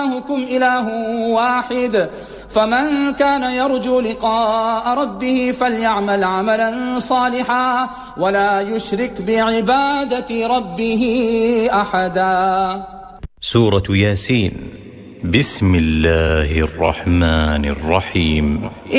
إلهكم إله واحد فمن كان يرجو لقاء ربه فليعمل عملا صالحا ولا يشرك بعبادة ربه أحدا. سورة ياسين. بسم الله الرحمن الرحيم.